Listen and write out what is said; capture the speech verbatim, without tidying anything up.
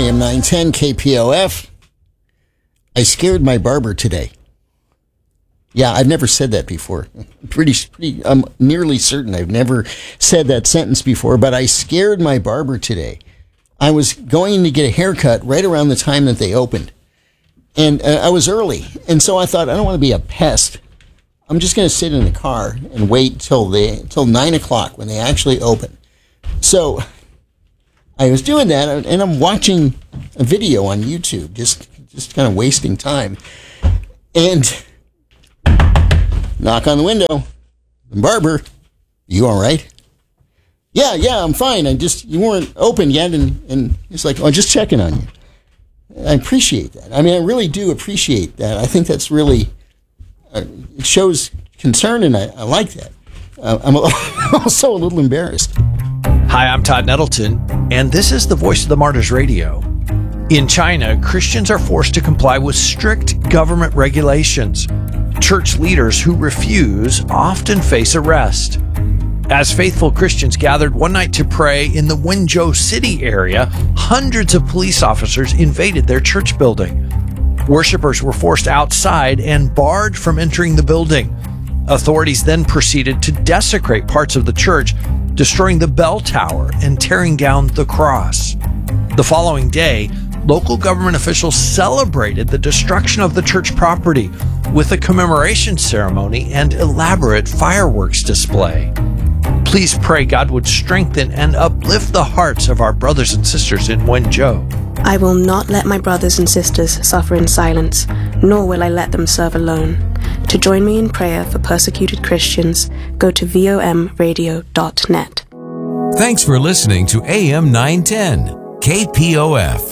A M nine ten K P O F. I scared my barber today. Yeah, I've never said that before. Pretty, pretty, I'm nearly certain I've never said that sentence before, but I scared my barber today. I was going to get a haircut right around the time that they opened. And uh, I was early. And so I thought, I don't want to be a pest. I'm just going to sit in the car and wait till they, till nine o'clock when they actually open. So I was doing that, and I'm watching a video on YouTube, just, just kind of wasting time. And knock on the window. Barber, you all right? Yeah, yeah, I'm fine. I just, you weren't open yet. And, and it's like, oh, just checking on you. I appreciate that. I mean, I really do appreciate that. I think that's really, uh, it shows concern, and I, I like that. Uh, I'm also a little embarrassed. Hi, I'm Todd Nettleton, and this is the Voice of the Martyrs Radio. In China, Christians are forced to comply with strict government regulations. Church leaders who refuse often face arrest. As faithful Christians gathered one night to pray in the Wenzhou city area, hundreds of police officers invaded their church building. Worshippers were forced outside and barred from entering the building. Authorities then proceeded to desecrate parts of the church, destroying the bell tower and tearing down the cross. The following day, local government officials celebrated the destruction of the church property with a commemoration ceremony and elaborate fireworks display. Please pray God would strengthen and uplift the hearts of our brothers and sisters in Wenzhou. I will not let my brothers and sisters suffer in silence, nor will I let them serve alone. To join me in prayer for persecuted Christians, go to V O M radio dot net. Thanks for listening to A M nine ten K P O F.